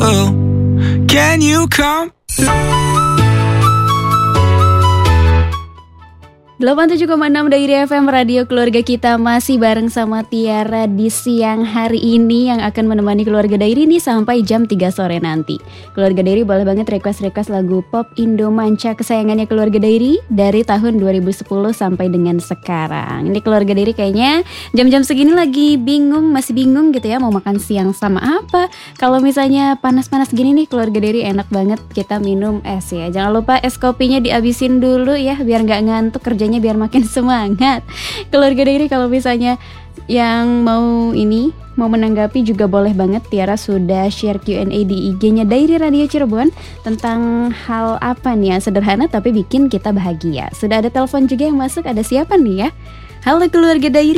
Can you come? 87,6 Dairi FM Radio Keluarga Kita masih bareng sama Tiara di siang hari ini yang akan menemani Keluarga Dairi nih sampai jam 3 sore nanti. Keluarga Dairi boleh banget request lagu pop Indo Manca kesayangannya Keluarga Dairi dari tahun 2010 sampai dengan sekarang. Ini Keluarga Dairi kayaknya jam-jam segini lagi masih bingung gitu ya mau makan siang sama apa. Kalau misalnya panas-panas gini nih Keluarga Dairi enak banget kita minum es ya. Jangan lupa es kopinya dihabisin dulu ya biar nggak ngantuk kerjanya biar makin semangat. Keluarga Dairi kalau misalnya yang mau menanggapi juga boleh banget. Tiara sudah share Q&A di IG-nya Dairi Radio Cirebon tentang hal apa nih yang sederhana tapi bikin kita bahagia. Sudah ada telepon juga yang masuk, ada siapa nih ya? Halo Keluarga Dairi.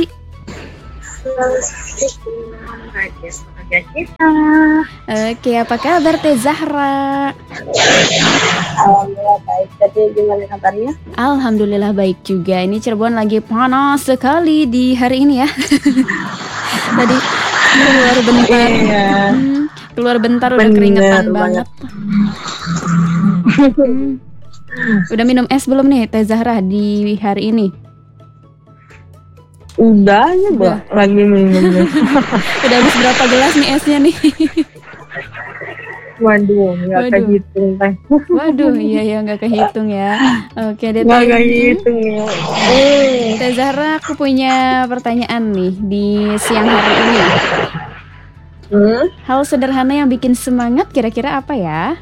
Oke, apa kabar Teh Zahra? Alhamdulillah baik. Tadi gimana kabarnya? Alhamdulillah baik juga. Ini Cirebon lagi panas sekali di hari ini ya. Tadi keluar bentar. Iya. Keluar bentar udah keringetan banget. Udah minum es belum nih Teh Zahra di hari ini? Udah ya, lagi minum. Udah habis berapa gelas nih esnya nih? Waduh, nggak kehitung teh. Waduh, iya nggak kehitung ya. Oke deh. Nggak kehitung ya. Teh Zahra, aku punya pertanyaan nih di siang hari ini. Hal sederhana yang bikin semangat kira-kira apa ya?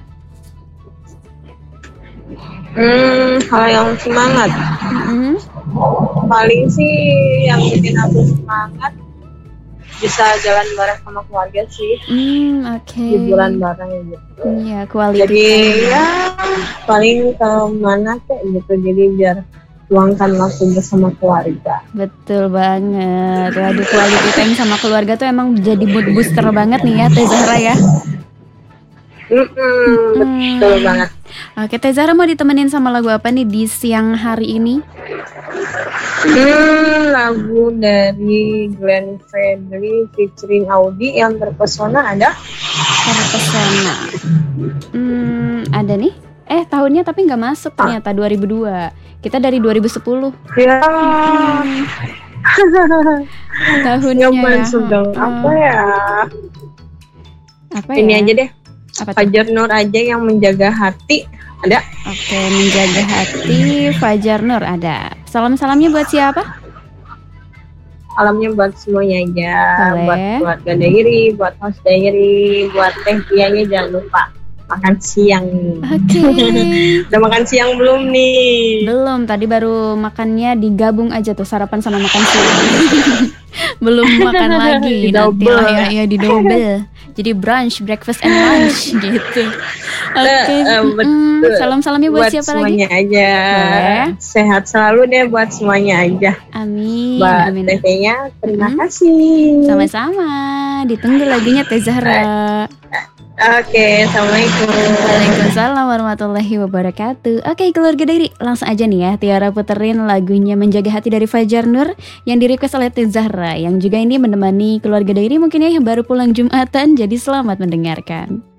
Hal yang semangat. Paling sih yang bikin aku semangat bisa jalan bareng sama keluarga sih. Oke. Liburan bareng gitu. Iya, quality. Jadi ya paling kemana kayak gitu. Jadi biar luangkan waktu bersama keluarga. Betul banget. Waduh, quality time sama keluarga tuh emang jadi mood booster banget nih ya Teh Zahra ya. Betul banget. Oke, Teh Zahra mau ditemenin sama lagu apa nih di siang hari ini? Lagu dari Glenn Fredly featuring Audi yang terpesona ada? Terpesona. Ada nih. Tahunnya tapi nggak masuk ternyata 2002. Kita dari 2010. Ya. Tahunnya nggak masuk dong. Apa ya? Apa ini ya? Aja deh. Fajar Nur aja yang menjaga hati ada. Oke, menjaga hati Fajar Nur ada. Salam-salamnya buat siapa? Salamnya buat semuanya aja. Boleh. Buat keluarga Dairi, buat host Dairi, buat Teh Tianya jangan lupa makan siang. Oke. Udah makan siang belum nih? Belum, tadi baru makannya digabung aja tuh sarapan sama makan siang. Belum makan lagi. Nanti lah ya di double. Jadi brunch, breakfast and lunch gitu. Oke. Salam-salamnya buat siapa lagi? Semuanya aja. Boleh. Sehat selalu deh buat semuanya aja. Amin. Buat Teh-nya terima kasih. Sama-sama. Ditunggu lagunya Teh Zahra. Oke, assalamualaikum. Waalaikumsalam warahmatullahi wabarakatuh. Oke, Keluarga Dairi, langsung aja nih ya Tiara puterin lagunya Menjaga Hati dari Fajar Nur yang direquest oleh Teh Zahra, yang juga ini menemani Keluarga Dairi mungkin ya yang baru pulang Jumatan. Jadi selamat mendengarkan.